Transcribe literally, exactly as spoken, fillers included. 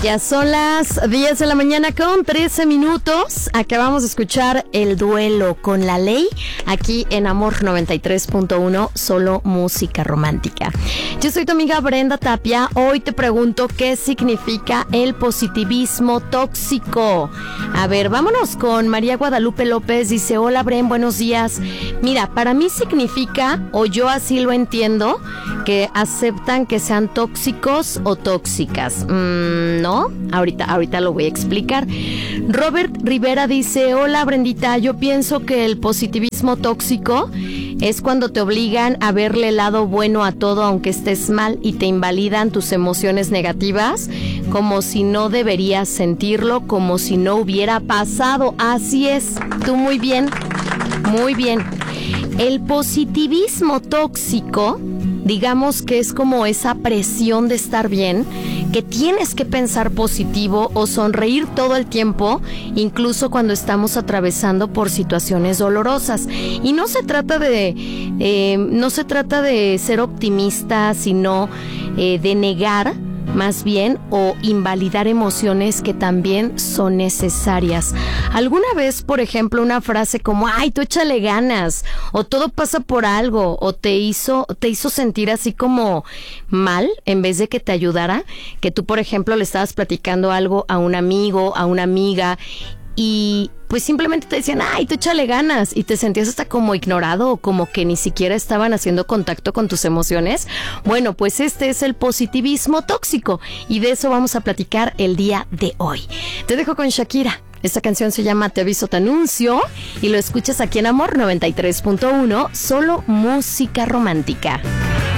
Ya son las diez de la mañana con trece minutos. Acabamos de escuchar El Duelo con La Ley aquí en Amor noventa y tres punto uno, solo música romántica. Yo soy tu amiga Brenda Tapia. Hoy te pregunto qué significa el positivismo tóxico. A ver, vámonos con María Guadalupe López. Dice, hola Bren, buenos días. Mira, para mí significa, o yo así lo entiendo, que aceptan que sean tóxicos o tóxicas. Mm, no. Ahorita, ahorita lo voy a explicar. Robert Rivera dice, hola Brendita, yo pienso que el positivismo tóxico es cuando te obligan a verle el lado bueno a todo aunque estés mal y te invalidan tus emociones negativas como si no deberías sentirlo, como si no hubiera pasado. Así es, tú muy bien, muy bien. El positivismo tóxico, digamos que es como esa presión de estar bien, que tienes que pensar positivo o sonreír todo el tiempo, incluso cuando estamos atravesando por situaciones dolorosas. Y no se trata de, eh, no se trata de ser optimista, sino eh, de negar más bien, o invalidar emociones que también son necesarias. ¿Alguna vez, por ejemplo, una frase como, ay, tú échale ganas, o todo pasa por algo, o te hizo, te hizo sentir así como mal, en vez de que te ayudara? Que tú, por ejemplo, le estabas platicando algo a un amigo, a una amiga, y pues simplemente te decían, ay, tú échale ganas, y te sentías hasta como ignorado o como que ni siquiera estaban haciendo contacto con tus emociones. Bueno, pues este es el positivismo tóxico y de eso vamos a platicar el día de hoy. Te dejo con Shakira. Esta canción se llama Te aviso, te anuncio y lo escuchas aquí en Amor noventa y tres punto uno, solo música romántica.